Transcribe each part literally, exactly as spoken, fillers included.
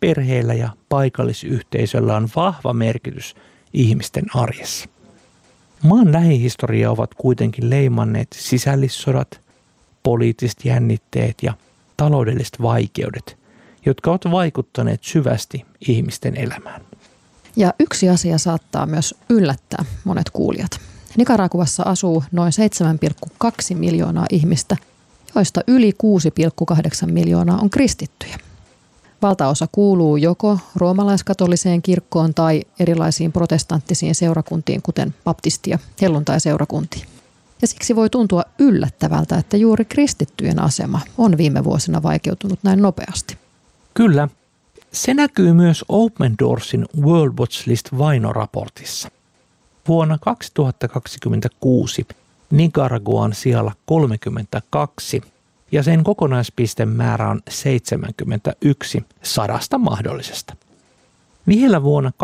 perheellä ja paikallisyhteisöllä on vahva merkitys ihmisten arjessa. Maan lähihistoria ovat kuitenkin leimanneet sisällissodat, poliittiset jännitteet ja taloudelliset vaikeudet, jotka ovat vaikuttaneet syvästi ihmisten elämään. Ja yksi asia saattaa myös yllättää monet kuulijat. Nicaraguassa asuu noin seitsemän pilkku kaksi miljoonaa ihmistä, joista yli kuusi pilkku kahdeksan miljoonaa on kristittyjä. Valtaosa kuuluu joko roomalaiskatoliseen kirkkoon tai erilaisiin protestanttisiin seurakuntiin, kuten baptisti- ja helluntai-seurakuntiin. Ja siksi voi tuntua yllättävältä, että juuri kristittyjen asema on viime vuosina vaikeutunut näin nopeasti. Kyllä. Se näkyy myös Open Doorsin World Watch List-vainoraportissa. Vuonna kaksituhattakaksikymmentäkuusi Nicaragua on sijalla kolmekymmentäkaksi ja sen kokonaispistemäärä on seitsemänkymmentäyksi sadasta mahdollisesta. Vielä vuonna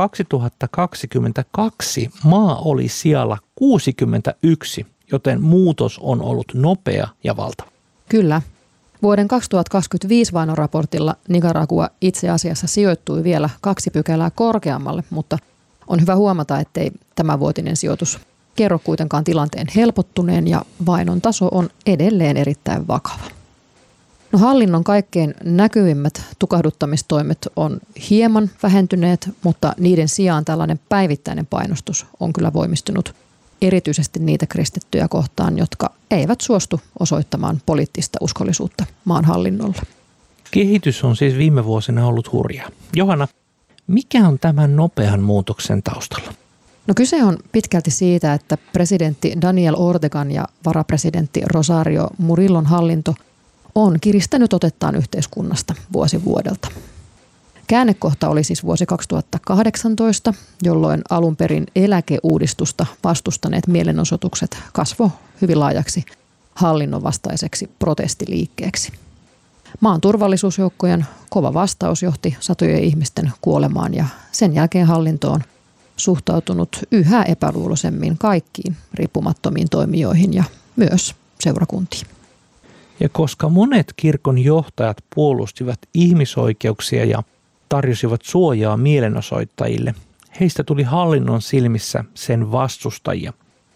kaksituhattakaksikymmentäkaksi maa oli sijalla kuusikymmentäyksi, joten muutos on ollut nopea ja valtava. Kyllä. Vuoden kaksituhattakaksikymmentäviisi vainoraportilla Nicaragua itse asiassa sijoittui vielä kaksi pykälää korkeammalle, mutta on hyvä huomata, ettei tämänvuotinen sijoitus kerro kuitenkaan tilanteen helpottuneen ja vainon taso on edelleen erittäin vakava. No, hallinnon kaikkein näkyvimmät tukahduttamistoimet on hieman vähentyneet, mutta niiden sijaan tällainen päivittäinen painostus on kyllä voimistunut erityisesti niitä kristittyjä kohtaan, jotka eivät suostu osoittamaan poliittista uskollisuutta maan hallinnolle. Kehitys on siis viime vuosina ollut hurjaa. Johanna, mikä on tämän nopean muutoksen taustalla? No, kyse on pitkälti siitä, että presidentti Daniel Ortegan ja varapresidentti Rosario Murillon hallinto on kiristänyt otettaan yhteiskunnasta vuosi vuodelta. Käännekohta oli siis vuosi kaksituhattakahdeksantoista, jolloin alun perin eläkeuudistusta vastustaneet mielenosoitukset kasvoi hyvin laajaksi hallinnon vastaiseksi protestiliikkeeksi. Maan turvallisuusjoukkojen kova vastaus johti satojen ihmisten kuolemaan ja sen jälkeen hallinto on suhtautunut yhä epäluuloisemmin kaikkiin riippumattomiin toimijoihin ja myös seurakuntiin. Ja koska monet kirkon johtajat puolustivat ihmisoikeuksia ja tarjosivat suojaa mielenosoittajille, heistä tuli hallinnon silmissä sen vastustajia.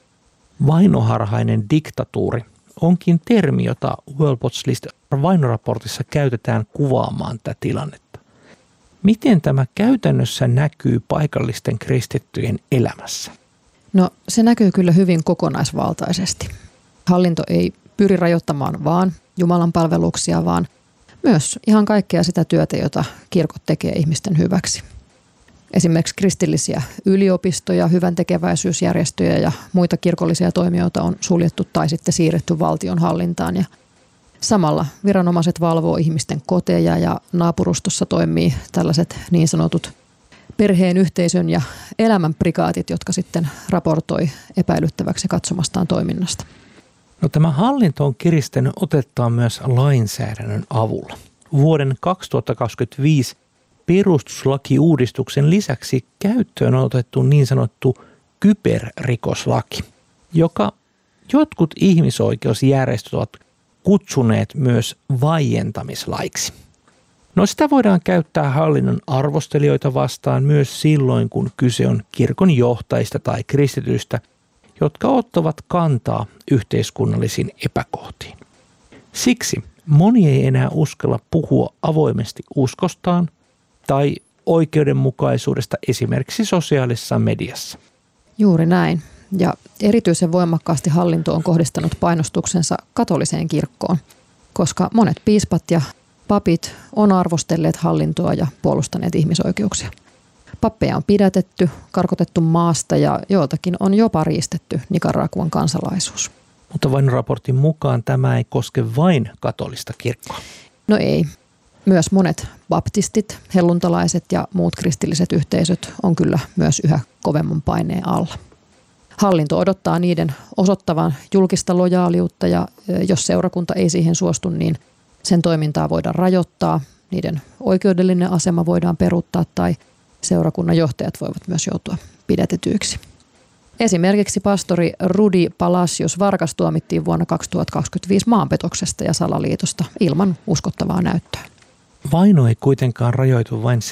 Vainoharhainen diktatuuri onkin termi, jota World Watch List vainoraportissa käytetään kuvaamaan tätä tilannetta. Miten tämä käytännössä näkyy paikallisten kristittyjen elämässä? No, se näkyy kyllä hyvin kokonaisvaltaisesti. Hallinto ei pyri rajoittamaan vaan Jumalan palveluksia, vaan myös ihan kaikkea sitä työtä, jota kirkot tekee ihmisten hyväksi. Esimerkiksi kristillisiä yliopistoja, hyväntekeväisyysjärjestöjä ja muita kirkollisia toimijoita on suljettu tai sitten siirretty valtion hallintaan. Ja samalla viranomaiset valvoo ihmisten koteja ja naapurustossa toimii tällaiset niin sanotut perheen, yhteisön ja elämän prikaatit, jotka sitten raportoi epäilyttäväksi katsomastaan toiminnasta. No, tämä hallinto on kiristänyt otettaan myös lainsäädännön avulla. Vuoden kaksituhattakaksikymmentäviisi perustuslakiuudistuksen lisäksi käyttöön on otettu niin sanottu kyberrikoslaki, joka jotkut ihmisoikeusjärjestöt ovat kutsuneet myös vaientamislaiksi. No, sitä voidaan käyttää hallinnon arvostelijoita vastaan myös silloin, kun kyse on kirkon johtajista tai kristityistä, jotka ottavat kantaa yhteiskunnallisiin epäkohtiin. Siksi moni ei enää uskalla puhua avoimesti uskostaan tai oikeudenmukaisuudesta esimerkiksi sosiaalisessa mediassa. Juuri näin. Ja erityisen voimakkaasti hallinto on kohdistanut painostuksensa katoliseen kirkkoon, koska monet piispat ja papit on arvostelleet hallintoa ja puolustaneet ihmisoikeuksia. Pappeja on pidätetty, karkotettu maasta ja joiltakin on jopa riistetty Nicaraguan kansalaisuus. Mutta vainoraportin mukaan tämä ei koske vain katolista kirkkoa. No ei. Myös monet baptistit, helluntalaiset ja muut kristilliset yhteisöt on kyllä myös yhä kovemman paineen alla. Hallinto odottaa niiden osoittavan julkista lojaaliutta ja jos seurakunta ei siihen suostu, niin sen toimintaa voidaan rajoittaa, niiden oikeudellinen asema voidaan peruuttaa tai seurakunnan johtajat voivat myös joutua pidätetyiksi. Esimerkiksi pastori Rudy Palacios Vargas tuomittiin vuonna kaksituhattakaksikymmentäviisi maanpetoksesta ja salaliitosta ilman uskottavaa näyttöä. Vaino ei kuitenkaan rajoitu vain